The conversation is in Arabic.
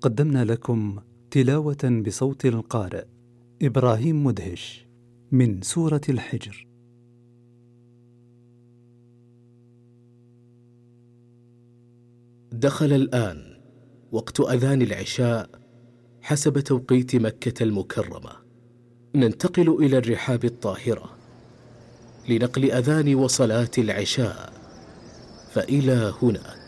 قدمنا لكم تلاوة بصوت القارئ إبراهيم مدهش من سورة الحجر. دخل الآن وقت أذان العشاء حسب توقيت مكة المكرمة. ننتقل إلى الرحاب الطاهرة لنقل أذان وصلاة العشاء، فإلى هناك.